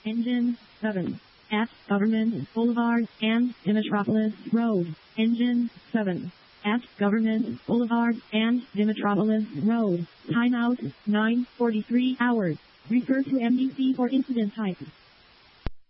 Engine 7. At Government Boulevard and Dimitropolis Road. Engine 7. At Government Boulevard and Dimitropolis Road. Timeout 9:43 hours. Refer to MDC for incident type.